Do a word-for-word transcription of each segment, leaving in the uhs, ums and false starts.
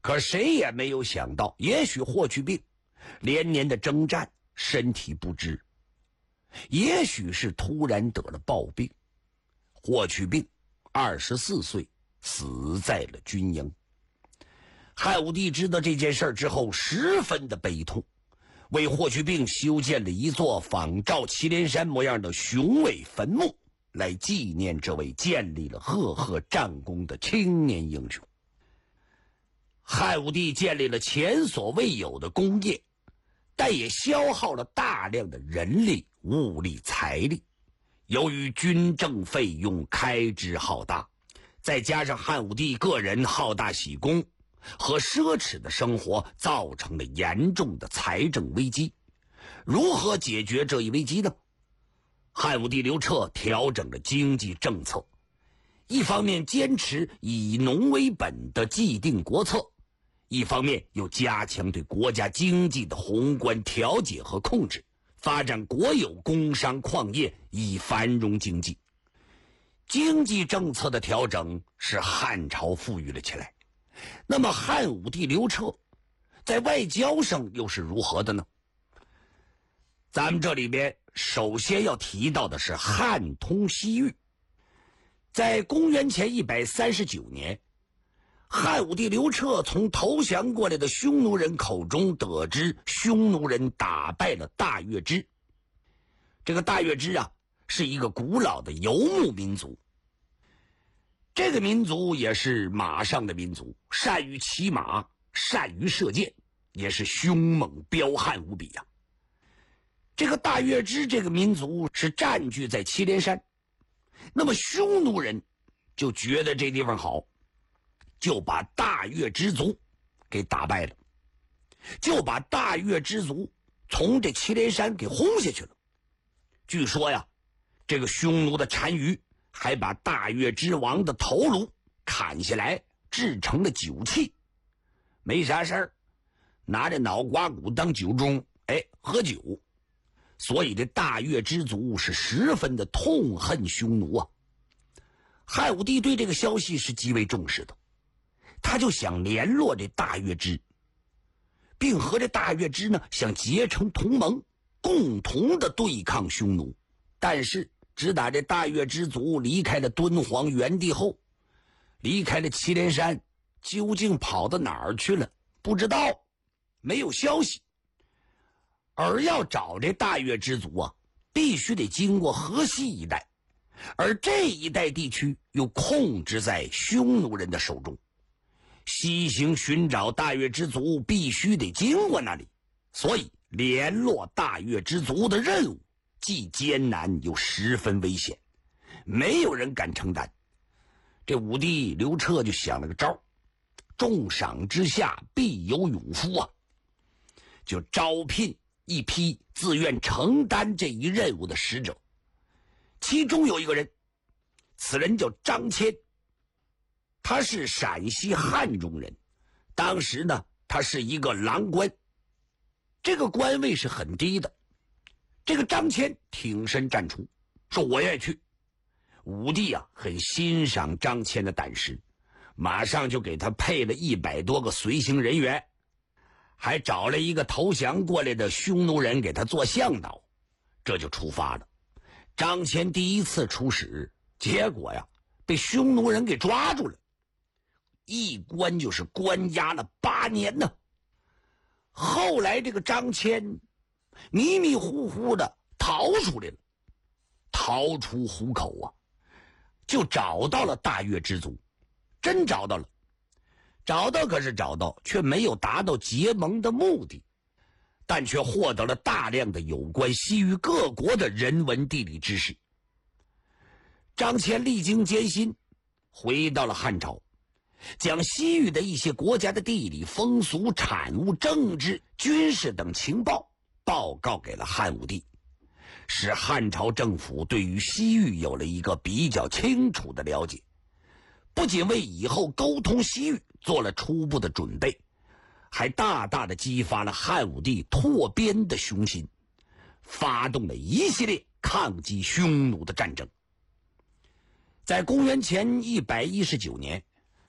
可谁也没有想到，也许霍去病连年的征战，身体不支，也许是突然得了暴病。霍去病二十四岁死在了军营。汉武帝知道这件事之后，十分的悲痛，为霍去病修建了一座仿照祁连山模样的雄伟坟墓，来纪念这位建立了赫赫战功的青年英雄。汉武帝建立了前所未有的功业，但也消耗了大量的人力、物力、财力。由于军政费用开支浩大，再加上汉武帝个人好大喜功和奢侈的生活，造成了严重的财政危机。如何解决这一危机呢？汉武帝刘彻调整了经济政策，一方面坚持以农为本的既定国策，一方面又加强对国家经济的宏观调节和控制，发展国有工商矿业，以繁荣经济。经济政策的调整使汉朝富裕了起来。那么汉武帝刘彻在外交上又是如何的呢？咱们这里边首先要提到的是汉通西域。在公元前一百三十九年，汉武帝刘彻从投降过来的匈奴人口中得知，匈奴人打败了大月支。这个大月支啊，是一个古老的游牧民族。这个民族也是马上的民族，善于骑马，善于射箭，也是凶猛彪悍无比啊。这个大月支这个民族是占据在祁连山，那么匈奴人就觉得这地方好，就把大月支族给打败了，就把大月支族从这祁连山给轰下去了。据说呀，这个匈奴的单于还把大月支王的头颅砍下来制成了酒器，没啥事儿，拿着脑瓜骨当酒盅，哎，喝酒。所以这大月支族是十分的痛恨匈奴啊。汉武帝对这个消息是极为重视的，他就想联络这大月支，并和这大月支呢想结成同盟，共同的对抗匈奴。但是直打这大月支族离开了敦煌原地后，离开了祁连山，究竟跑到哪儿去了不知道，没有消息。而要找这大月支族啊，必须得经过河西一带，而这一带地区又控制在匈奴人的手中，西行寻找大月支族必须得经过那里，所以联络大月支族的任务既艰难又十分危险，没有人敢承担。这武帝刘彻就想了个招，重赏之下必有勇夫啊，就招聘一批自愿承担这一任务的使者。其中有一个人，此人叫张骞，他是陕西汉中人，当时呢他是一个郎官，这个官位是很低的。这个张骞挺身站出，说我愿意去。武帝啊很欣赏张骞的胆识，马上就给他配了一百多个随行人员，还找了一个投降过来的匈奴人给他做向导，这就出发了。张骞第一次出使，结果呀被匈奴人给抓住了，一关就是关押了八年呢。后来这个张骞迷迷糊糊的逃出来了，逃出虎口啊，就找到了大月支族，真找到了。找到可是找到，却没有达到结盟的目的，但却获得了大量的有关西域各国的人文地理知识。张骞历经艰辛，回到了汉朝，将西域的一些国家的地理风俗、产物、政治、军事等情报报告给了汉武帝，使汉朝政府对于西域有了一个比较清楚的了解，不仅为以后沟通西域做了初步的准备，还大大的激发了汉武帝拓边的雄心，发动了一系列抗击匈奴的战争。在公元前一百一十九年，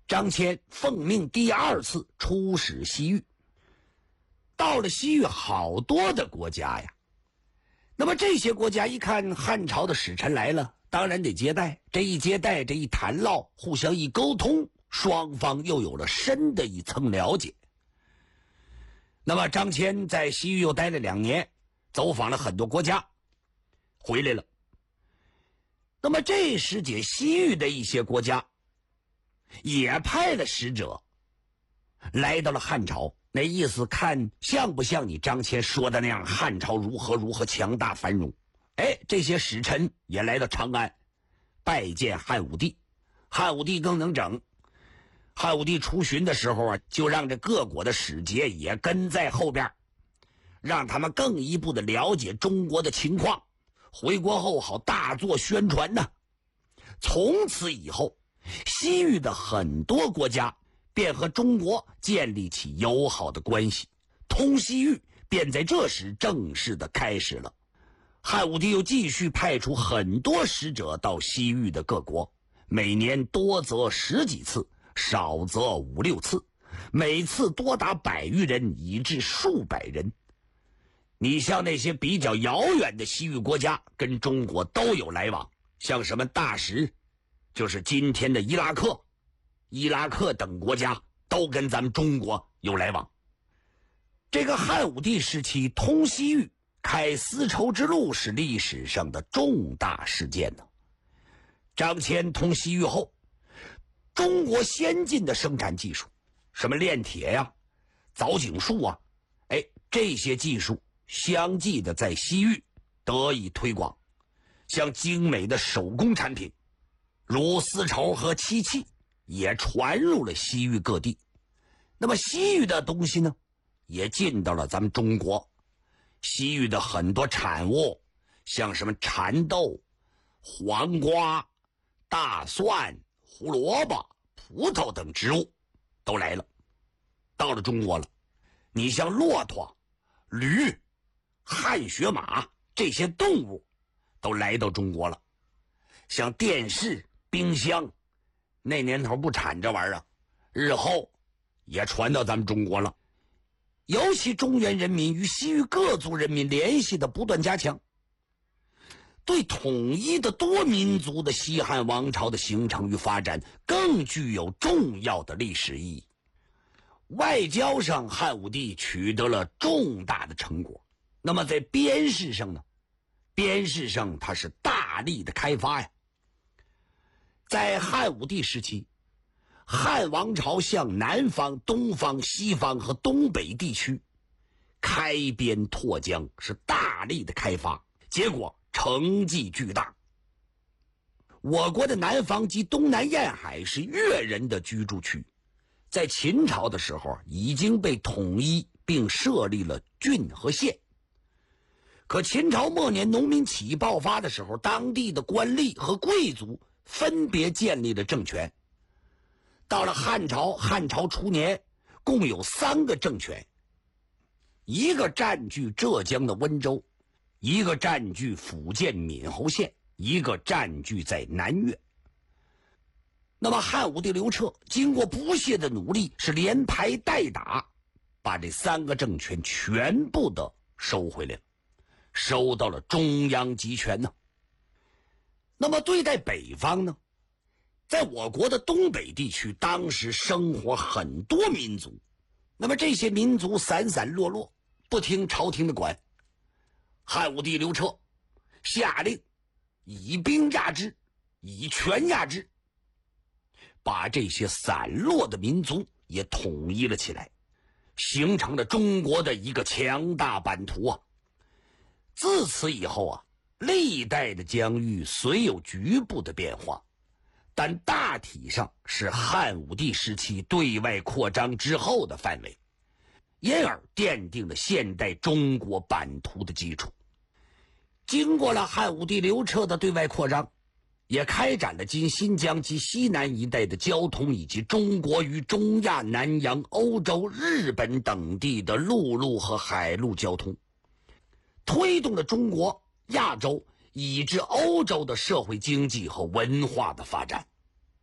张骞奉命第二次出使西域。到了西域好多的国家呀，那么这些国家一看汉朝的使臣来了，当然得接待。这一接待，这一谈唠，互相一沟通，双方又有了深的一层了解。那么张骞在西域又待了两年，走访了很多国家，回来了。那么这时节，西域的一些国家也派了使者来到了汉朝，那意思看像不像你张骞说的那样，汉朝如何如何强大繁荣。哎，这些使臣也来到长安拜见汉武帝。汉武帝更能整，汉武帝出巡的时候啊，就让这各国的使节也跟在后边，让他们更一步的了解中国的情况，回国后好大做宣传呢。从此以后，西域的很多国家便和中国建立起友好的关系，通西域便在这时正式的开始了。汉武帝又继续派出很多使者到西域的各国，每年多则十几次，少则五六次，每次多达百余人，以至数百人。你像那些比较遥远的西域国家，跟中国都有来往，像什么大食，就是今天的伊拉克，伊拉克等国家都跟咱们中国有来往。这个汉武帝时期通西域开丝绸之路是历史上的重大事件呢。张骞通西域后，中国先进的生产技术，什么炼铁呀、凿井术啊，哎，这些技术相继的在西域得以推广。像精美的手工产品，如丝绸和漆器，也传入了西域各地。那么西域的东西呢，也进到了咱们中国。西域的很多产物，像什么蚕豆、黄瓜、大蒜、胡萝卜、葡萄等植物都来了，到了中国了。你像骆驼、驴、汗血马这些动物都来到中国了。像电视、冰箱，那年头不产这玩意儿，日后也传到咱们中国了。尤其中原人民与西域各族人民联系的不断加强，对统一的多民族的西汉王朝的形成与发展更具有重要的历史意义。外交上，汉武帝取得了重大的成果。那么在边事上呢？边事上他是大力的开发呀。在汉武帝时期，汉王朝向南方、东方、西方和东北地区开边拓疆，是大力的开发，结果成绩巨大。我国的南方及东南沿海是越人的居住区，在秦朝的时候已经被统一并设立了郡和县。可秦朝末年农民起义爆发的时候，当地的官吏和贵族分别建立了政权。到了汉朝，汉朝初年共有三个政权，一个占据浙江的温州，一个占据福建闽侯县，一个占据在南越。那么汉武帝刘彻经过不懈的努力，是连排带打，把这三个政权全部的收回来了，收到了中央集权呢。那么对待北方呢？在我国的东北地区，当时生活很多民族，那么这些民族散散落落，不听朝廷的管。汉武帝刘彻下令以兵压之，以权压之，把这些散落的民族也统一了起来，形成了中国的一个强大版图啊。自此以后啊，历代的疆域虽有局部的变化，但大体上是汉武帝时期对外扩张之后的范围，因而奠定了现代中国版图的基础。经过了汉武帝刘彻的对外扩张，也开展了今新疆及西南一带的交通，以及中国与中亚、南洋、欧洲、日本等地的陆路和海路交通，推动了中国、亚洲以至欧洲的社会经济和文化的发展。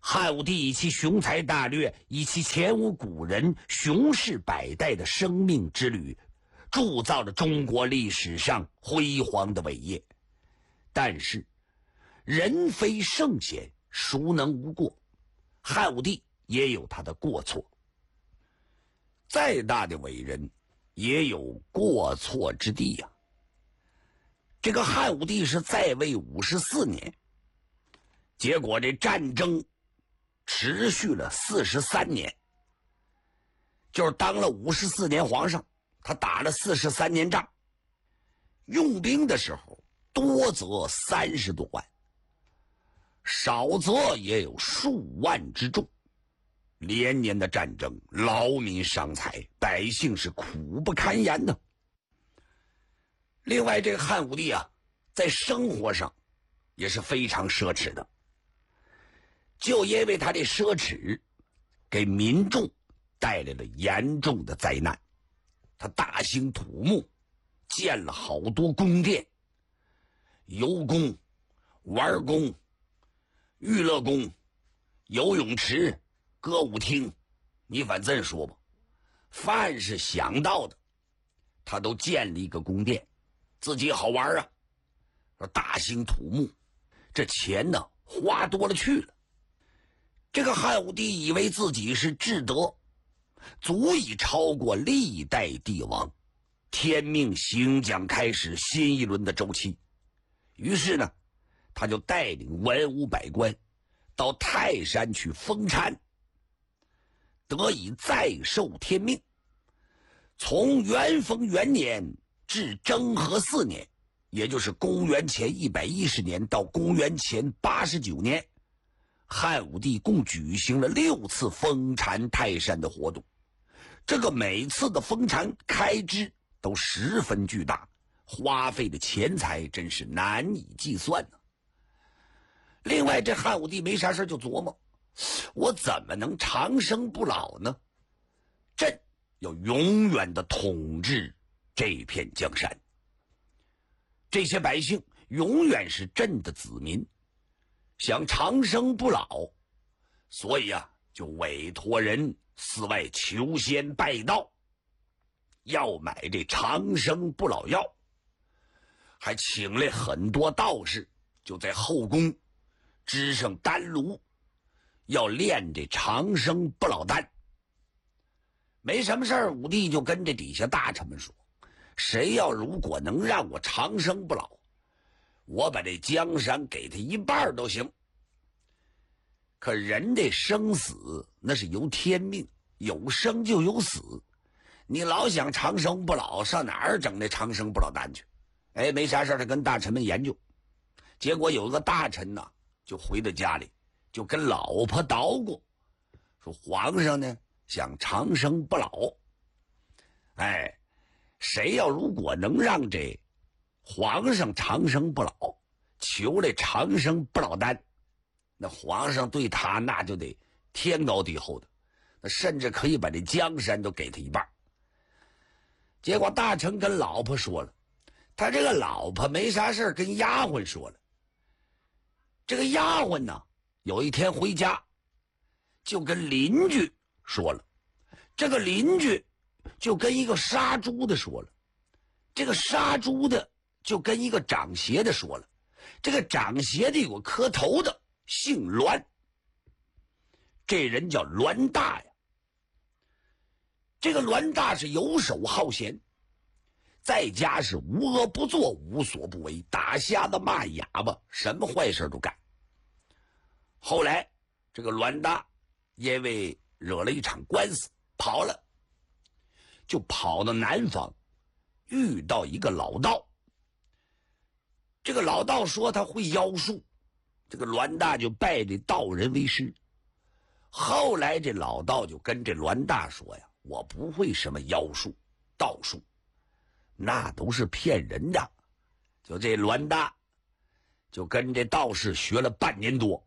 汉武帝以其雄才大略，以其前无古人、雄视百代的生命之旅，铸造了中国历史上辉煌的伟业。但是人非圣贤，孰能无过？汉武帝也有他的过错，再大的伟人也有过错之地呀、啊。这个汉武帝是在位五十四年，结果这战争持续了四十三年，就是当了五十四年皇上，他打了四十三年仗，用兵的时候多则三十多万，少则也有数万之众。连年的战争，劳民伤财，百姓是苦不堪言呢。另外，这个汉武帝啊，在生活上也是非常奢侈的。就因为他这奢侈，给民众带来了严重的灾难。他大兴土木，建了好多宫殿，游宫、玩宫、娱乐宫、游泳池、歌舞厅，你反正说吧，凡是想到的，他都建了一个宫殿，自己好玩啊。说大兴土木，这钱呢花多了去了。这个汉武帝以为自己是智德，足以超过历代帝王，天命行将开始新一轮的周期。于是呢，他就带领文武百官到泰山去封禅，得以再受天命。从元丰元年至征和四年，也就是公元前一百一十年到公元前八十九年，汉武帝共举行了六次封禅泰山的活动。这个每次的封禅开支都十分巨大，花费的钱财真是难以计算呢、啊。另外，这汉武帝没啥事就琢磨，我怎么能长生不老呢？朕要永远的统治这片江山，这些百姓永远是朕的子民，想长生不老，所以啊，就委托人四外求仙拜道，要买这长生不老药，还请来很多道士，就在后宫支上丹炉，要炼这长生不老丹。没什么事儿，武帝就跟这底下大臣们说，谁要如果能让我长生不老，我把这江山给他一半都行。可人的生死那是由天命，有生就有死，你老想长生不老，上哪儿整那长生不老丹去？哎，没啥事，他跟大臣们研究。结果有个大臣呢，就回到家里，就跟老婆捣鼓，说皇上呢想长生不老，哎，谁要如果能让这皇上长生不老，求这长生不老丹，那皇上对他那就得天高地厚的，那甚至可以把这江山都给他一半。结果大臣跟老婆说了，他这个老婆没啥事跟丫鬟说了。这个丫鬟呢，有一天回家就跟邻居说了，这个邻居就跟一个杀猪的说了，这个杀猪的就跟一个长鞋的说了，这个长鞋的有个磕头的姓栾，这人叫栾大呀。这个栾大是游手好闲，在家是无恶不作，无所不为，打瞎子骂哑巴，什么坏事都干。后来这个栾大因为惹了一场官司跑了，就跑到南方，遇到一个老道。这个老道说他会妖术，这个栾大就拜这道人为师。后来这老道就跟这栾大说呀，我不会什么妖术道术，那都是骗人的。就这栾大就跟这道士学了半年多，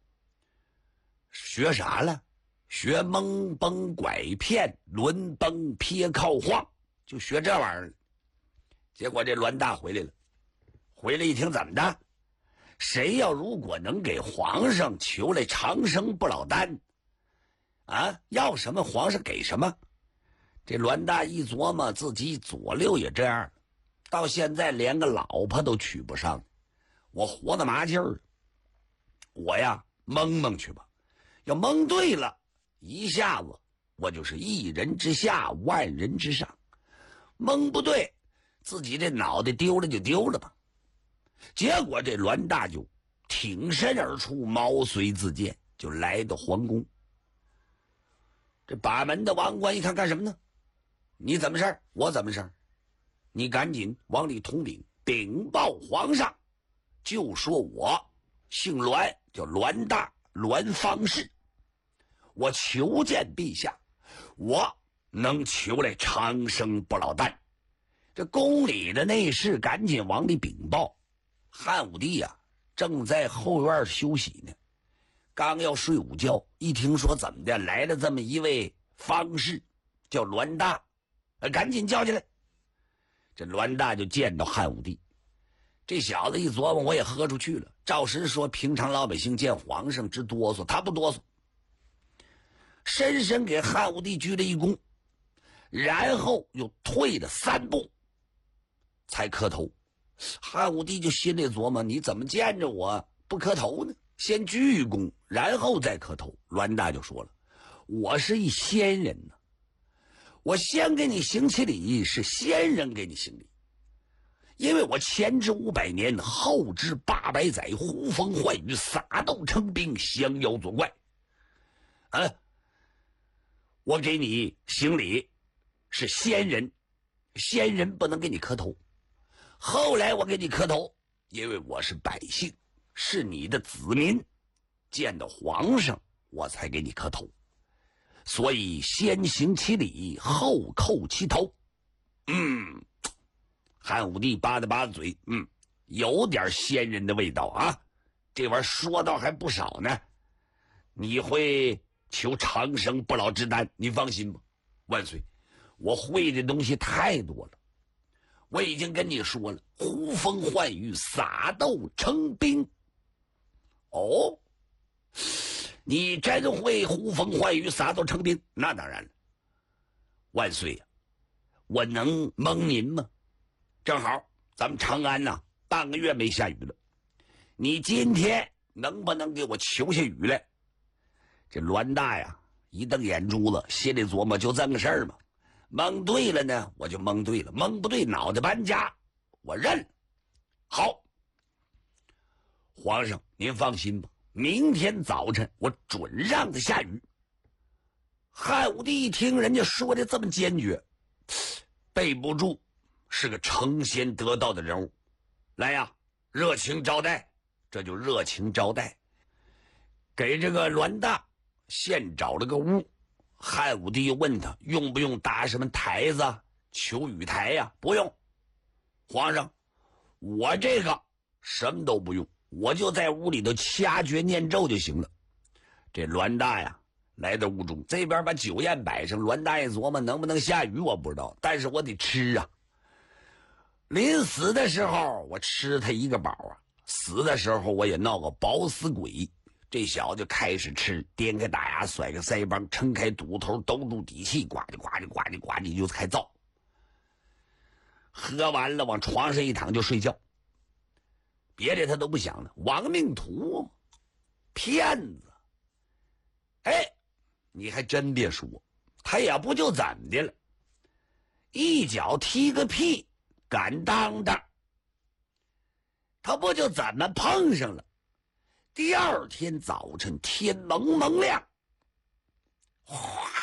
学啥了？学蒙崩拐骗，轮崩撇靠晃，就学这玩意儿。结果这栾大回来了，回来一听怎么的？ 谁要如果能给皇上求来长生不老丹，啊，要什么皇上给什么。这栾大一琢磨，自己左右也这样，到现在连个老婆都娶不上，我活得麻劲儿。我呀，蒙蒙去吧，要蒙对了，一下子我就是一人之下，万人之上。蒙不对，自己这脑袋丢了就丢了吧。结果这栾大就挺身而出，毛遂自荐，就来到皇宫。这把门的王冠一看，干什么呢？你怎么事儿？我怎么事儿？你赶紧往里统领，禀报皇上，就说我姓栾，叫栾大，栾方士，我求见陛下，我能求来长生不老丹。这宫里的内侍赶紧往里禀报。汉武帝呀、啊，正在后院休息呢，刚要睡午觉，一听说怎么的来了这么一位方士，叫栾大，赶紧叫进来。这栾大就见到汉武帝，这小子一琢磨，我也喝出去了。照实说，平常老百姓见皇上直哆嗦，他不哆嗦，深深给汉武帝鞠了一躬，然后又退了三步，才磕头。汉武帝就心里琢磨，你怎么见着我不磕头呢？先鞠躬，然后再磕头。栾大就说了，我是一仙人呢，我先给你行起礼，是仙人给你行礼，因为我前知五百年，后知八百载，呼风唤雨，撒豆成兵，降妖作怪。啊，我给你行礼是仙人，仙人不能给你磕头。后来我给你磕头，因为我是百姓，是你的子民，见到皇上我才给你磕头，所以先行其礼，后叩其头。嗯，汉武帝扒了扒嘴，嗯，有点仙人的味道啊，这玩意儿说到还不少呢。你会求长生不老之丹，你放心吧，万岁，我会的东西太多了。我已经跟你说了，呼风唤雨，撒豆成兵。哦，你真会呼风唤雨，撒豆成兵？那当然了，万岁呀、啊，我能蒙您吗？正好咱们长安呐、啊，半个月没下雨了，你今天能不能给我求下雨来？这栾大呀，一瞪眼珠子，心里琢磨，就这么个事儿嘛。蒙对了呢，我就蒙对了；蒙不对，脑袋搬家，我认。好，皇上您放心吧，明天早晨我准让他下雨。汉武帝一听人家说的这么坚决，备不住是个成仙得道的人物，来呀，热情招待。这就热情招待，给这个栾大现找了个屋。汉武帝又问他用不用搭什么台子、求雨台呀、啊？不用，皇上，我这个什么都不用，我就在屋里头掐诀念咒就行了。这栾大呀，来到屋中，这边把酒宴摆上。栾大爷琢磨能不能下雨我不知道，但是我得吃啊。临死的时候我吃他一个饱啊，死的时候我也闹个饱死鬼。这小子就开始吃，颠开大牙，甩个腮帮，撑开肚头，兜住底气，呱唧呱唧呱唧呱唧就开造。喝完了往床上一躺就睡觉，别的他都不想了。亡命徒，骗子！哎，你还真别说，他也不就怎么的了，一脚踢个屁，敢当当，他不就怎么碰上了。第二天早晨天蒙蒙亮，哗，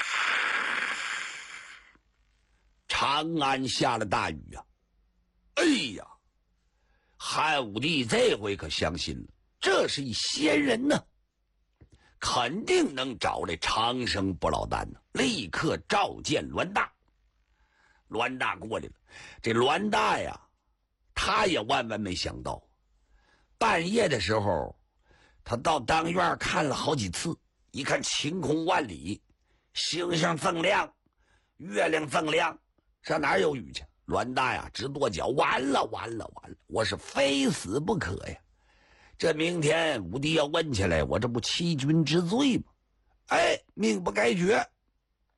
长安下了大雨啊！哎呀，汉武帝这回可相信了，这是一仙人呢，肯定能找来长生不老丹呢。立刻召见栾大。栾大过来了，这栾大呀，他也万万没想到，半夜的时候他到当院看了好几次，一看晴空万里，星星锃亮，月亮锃亮，上哪有雨去？栾大呀直跺脚，完了完了完了，我是非死不可呀！ 这明天武帝要问起来，我这不欺君之罪吗？哎，命不该绝。